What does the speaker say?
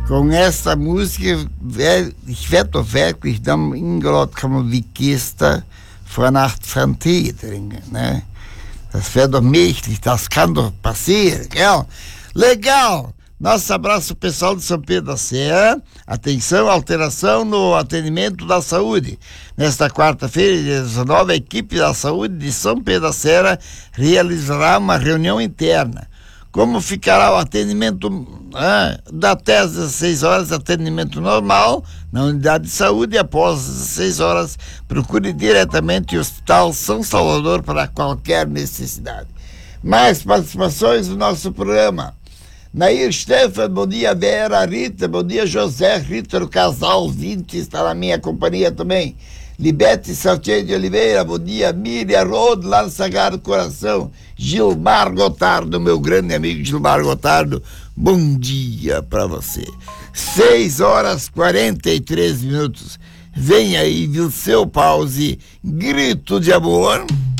com esta música, ich werde doch wirklich dann ingeladen kommen wie Gäste vor Nacht von Tee trinken, né? Das wäre doch möglich, das kann doch passieren, gell? Legal! Nosso abraço pessoal de São Pedro da Serra. Atenção, alteração no atendimento da saúde. Nesta quarta-feira, dia 19, a equipe da saúde de São Pedro da Serra realizará uma reunião interna. Como ficará o atendimento até às 16 horas, atendimento normal na unidade de saúde, e após as 16 horas, procure diretamente o Hospital São Salvador para qualquer necessidade. Mais participações do nosso programa. Nair Stefan, bom dia. Vera, Rita, bom dia. José, Rita, o casal 20 está na minha companhia também. Libete Sartier de Oliveira, bom dia. Miriam Rod, lá no Sagrado Coração. Gilmar Gotardo, meu grande amigo Gilmar Gotardo, bom dia para você. 6h43. Vem aí, Vilceu Pause, Grito de Amor.